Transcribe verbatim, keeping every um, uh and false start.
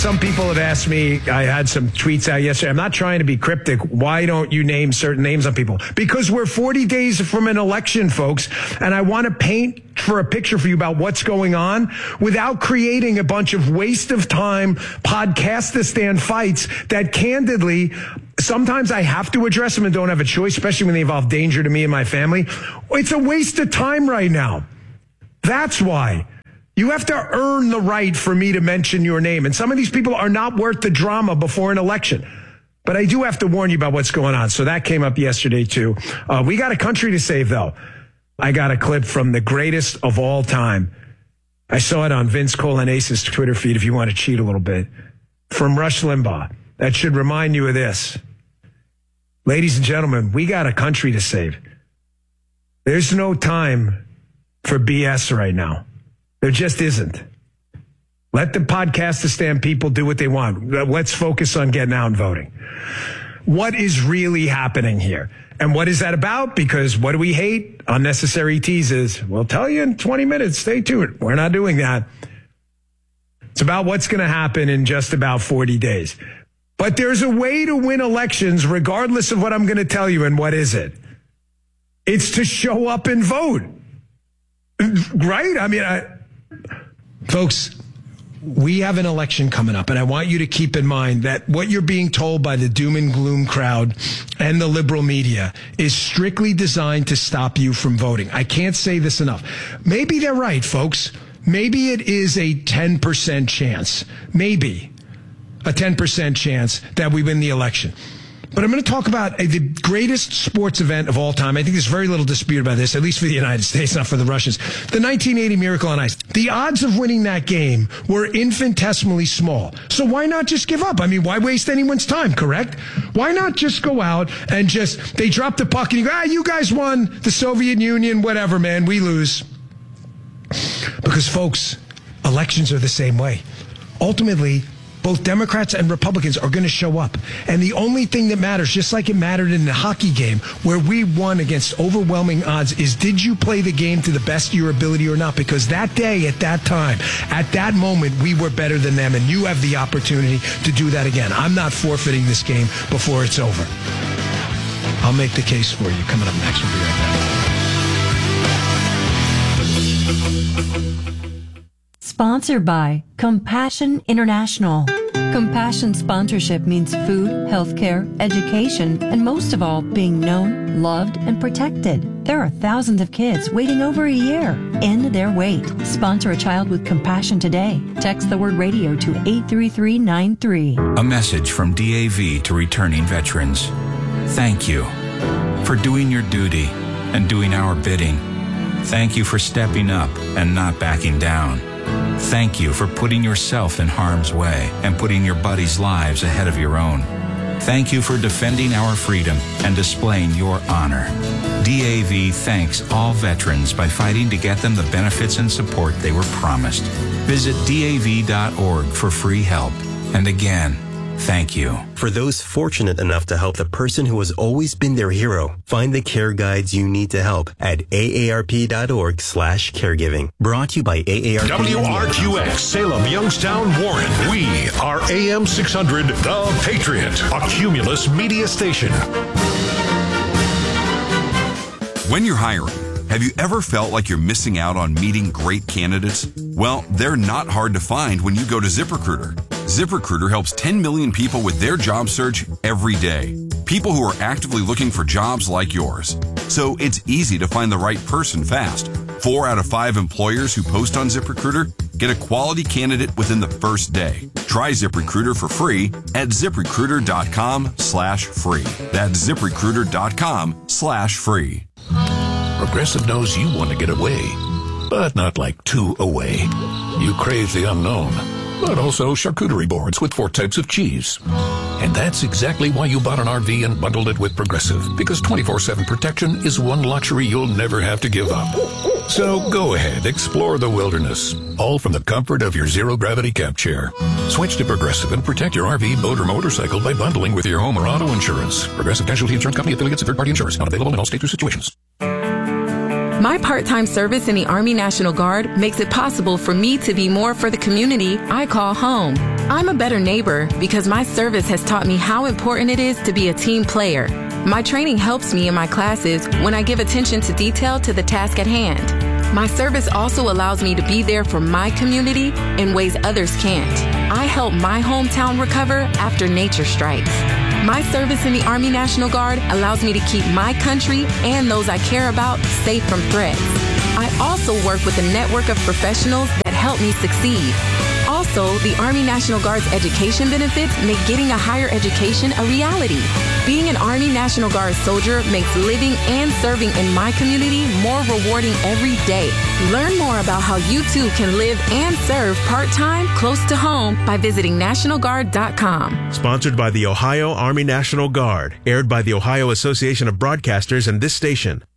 Some people have asked me, I had some tweets out yesterday. I'm not trying to be cryptic. Why don't you name certain names on people? Because we're forty days from an election, folks. And I want to paint for a picture for you about what's going on without creating a bunch of waste of time podcast-to-stand fights that candidly, sometimes I have to address them and don't have a choice, especially when they involve danger to me and my family. It's a waste of time right now. That's why. You have to earn the right for me to mention your name. And some of these people are not worth the drama before an election. But I do have to warn you about what's going on. So that came up yesterday, too. Uh, we got a country to save, though. I got a clip from the greatest of all time. I saw it on Vince Colonnase's Twitter feed, if you want to cheat a little bit, from Rush Limbaugh. That should remind you of this. Ladies and gentlemen, we got a country to save. There's no time for B S right now. There just isn't. Let the podcast-to-stand people do what they want. Let's focus on getting out and voting. What is really happening here? And what is that about? Because what do we hate? Unnecessary teases. We'll tell you in twenty minutes. Stay tuned. We're not doing that. It's about what's going to happen in just about forty days. But there's a way to win elections regardless of what I'm going to tell you. And what is it? It's to show up and vote. Right? I mean, I... Folks, we have an election coming up, and I want you to keep in mind that what you're being told by the doom and gloom crowd and the liberal media is strictly designed to stop you from voting. I can't say this enough. Maybe they're right, folks. Maybe it is a ten percent chance, maybe a ten percent chance that we win the election. But I'm going to talk about uh, the greatest sports event of all time. I think there's very little dispute about this, at least for the United States, not for the Russians. The nineteen eighty Miracle on Ice. The odds of winning that game were infinitesimally small. So why not just give up? I mean, why waste anyone's time, correct? Why not just go out and just, they drop the puck and you go, ah, you guys won, the Soviet Union, whatever, man, we lose. Because, folks, elections are the same way. Ultimately, both Democrats and Republicans are going to show up. And the only thing that matters, just like it mattered in the hockey game, where we won against overwhelming odds, is did you play the game to the best of your ability or not? Because that day, at that time, at that moment, we were better than them, and you have the opportunity to do that again. I'm not forfeiting this game before it's over. I'll make the case for you. Coming up next, we'll be right back. Sponsored by Compassion International. Compassion sponsorship means food, healthcare, education, and most of all, being known, loved, and protected. There are thousands of kids waiting over a year. End their wait. Sponsor a child with compassion today. Text the word radio to eight three three nine three. A message from D A V to returning veterans. Thank you for doing your duty and doing our bidding. Thank you for stepping up and not backing down. Thank you for putting yourself in harm's way and putting your buddies' lives ahead of your own. Thank you for defending our freedom and displaying your honor. D A V thanks all veterans by fighting to get them the benefits and support they were promised. Visit D A V dot org for free help. And again, thank you. For those fortunate enough to help the person who has always been their hero, find the care guides you need to help at A A R P dot org slash caregiving. Brought to you by A A R P. W R Q X, Salem, Youngstown, Warren. We are A M six hundred, The Patriot, a Cumulus media station. When you're hiring, have you ever felt like you're missing out on meeting great candidates? Well, they're not hard to find when you go to ZipRecruiter. ZipRecruiter helps ten million people with their job search every day. People who are actively looking for jobs like yours. So it's easy to find the right person fast. Four out of five employers who post on ZipRecruiter get a quality candidate within the first day. Try ZipRecruiter for free at ZipRecruiter.com slash free. That's ZipRecruiter.com slash free. Progressive knows you want to get away, but not like too away. You crave the unknown, but also charcuterie boards with four types of cheese. And that's exactly why you bought an R V and bundled it with Progressive, because twenty-four seven protection is one luxury you'll never have to give up. So go ahead, explore the wilderness, all from the comfort of your zero-gravity camp chair. Switch to Progressive and protect your R V, boat, or motorcycle by bundling with your home or auto insurance. Progressive Casualty Insurance Company, affiliates, and third-party insurers. Not available in all states or situations. My part-time service in the Army National Guard makes it possible for me to be more for the community I call home. I'm a better neighbor because my service has taught me how important it is to be a team player. My training helps me in my classes when I give attention to detail to the task at hand. My service also allows me to be there for my community in ways others can't. I help my hometown recover after nature strikes. My service in the Army National Guard allows me to keep my country and those I care about safe from threats. I also work with a network of professionals that help me succeed. Also, the Army National Guard's education benefits make getting a higher education a reality. Being an Army National Guard soldier makes living and serving in my community more rewarding every day. Learn more about how you too can live and serve part-time close to home by visiting National Guard dot com. Sponsored by the Ohio Army National Guard. Aired by the Ohio Association of Broadcasters and this station.